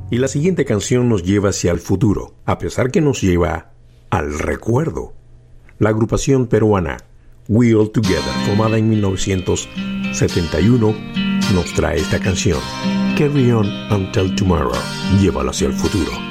Y la siguiente canción nos lleva hacia el futuro, a pesar que nos lleva al recuerdo. La agrupación peruana We All Together, formada en 1971, nos trae esta canción, Carry On Until Tomorrow, llévalo hacia el futuro.